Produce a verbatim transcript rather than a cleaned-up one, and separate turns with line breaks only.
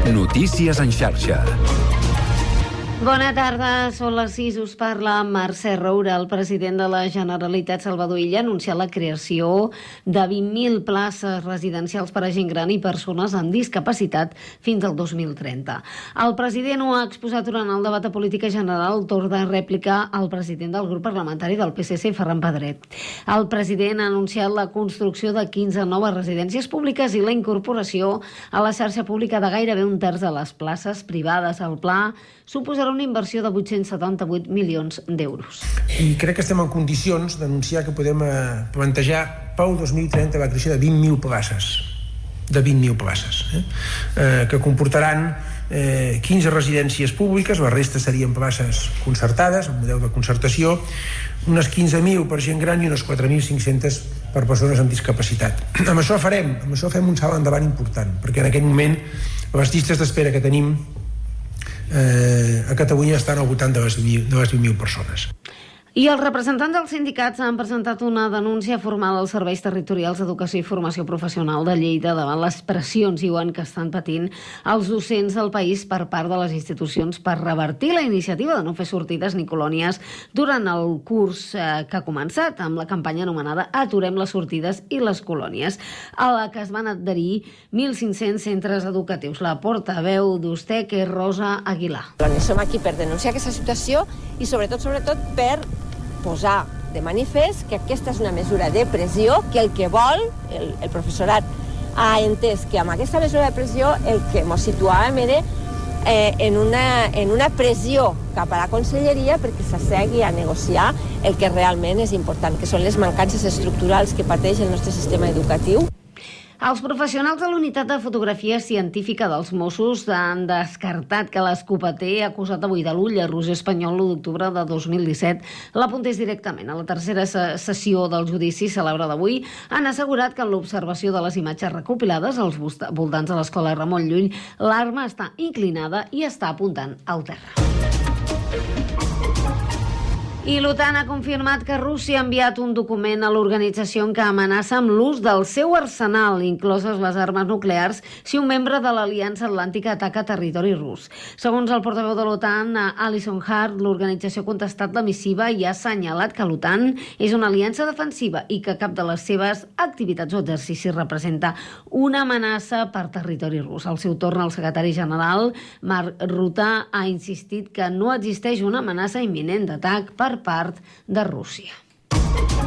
Notícies en xarxa.
Bona tarda, són les sis, us parla Mercè Roura. El president de la Generalitat, Salvador Illa, ha anunciat la creació de vint mil places residencials per a gent gran i persones amb discapacitat fins al dos mil trenta. El president ho ha exposat durant el debat de política general, el torn de rèplica al president del grup parlamentari del P S C, Ferran Pedret. El president ha anunciat la construcció de quinze noves residències públiques i la incorporació a la xarxa pública de gairebé un terç de les places privades. El pla suposarà una inversió de vuit-cents setanta-vuit milions d'euros.
I crec que estem en condicions d'anunciar que podem eh, plantejar pel dos mil trenta la creació de vint mil places, de vint mil places, eh? Eh, que comportaran eh, quinze residències públiques, la resta serien places concertades, el model de concertació, unes quinze mil per gent gran i unes quatre mil cinc-centes per persones amb discapacitat. Amb això farem, amb això fem un salt endavant important, perquè en aquest moment les llistes d'espera que tenim Eh, a Catalunya estan al voltant de les vint mil persones.
I els representants dels sindicats han presentat una denúncia formal als serveis territorials d'educació i formació professional de Lleida davant les pressions, diuen, que estan patint els docents del país per part de les institucions per revertir la iniciativa de no fer sortides ni colònies durant el curs eh, que ha començat amb la campanya anomenada Aturem les sortides i les colònies, a la que es van adherir mil cinc-cents centres educatius. La portaveu d'Ustec és Rosa Aguilar.
Som aquí per denunciar aquesta situació i sobretot, sobretot per posar de manifest que aquesta és una mesura de pressió, que el que vol, el, el professorat ha entès que amb aquesta mesura de pressió el que ens situàvem era eh, en, una, en una pressió cap a la conselleria perquè s'assegui a negociar el que realment és important, que són les mancances estructurals que pateix el nostre sistema educatiu.
Els professionals de l'unitat de fotografia científica dels Mossos han descartat que l'escopeter acusat avui de l'ull a Roger Espanyol l'u d'octubre de dos mil disset l'apuntés directament a la tercera sessió del judici celebrada avui. Han assegurat que en l'observació de les imatges recopilades als voltants de l'escola Ramon Llull, l'arma està inclinada i està apuntant al terra. I l'OTAN ha confirmat que Rússia ha enviat un document a l'organització en què amenaça amb l'ús del seu arsenal, incloses les armes nuclears, si un membre de l'Aliança Atlàntica ataca territori rus. Segons el portaveu de l'OTAN, Alison Hart, l'organització ha contestat la missiva i ha assenyalat que l'OTAN és una aliança defensiva i que cap de les seves activitats o exercicis representa una amenaça per territori rus. Al seu torn, el secretari general, Mark Rutte, ha insistit que no existeix una amenaça imminent d'atac per part de Rússia.